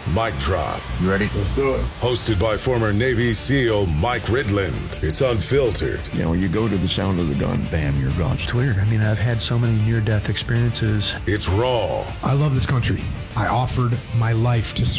Mic Drop. You ready? Let's do it. Hosted by former Navy SEAL Mike Ridland. It's unfiltered. You know, you go to the sound of the gun, bam, you're gone. It's weird. I mean, I've had so many near-death experiences. It's raw. I love this country. I offered my life to serve.